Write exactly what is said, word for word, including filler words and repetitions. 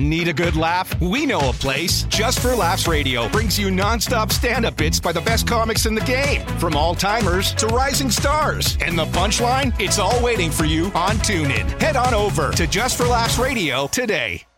Need a good laugh? We know a place. Just for Laughs Radio brings you nonstop stand-up bits by the best comics in the game, from all-timers to rising stars. And the punchline? It's all waiting for you on TuneIn. Head on over to Just for Laughs Radio today.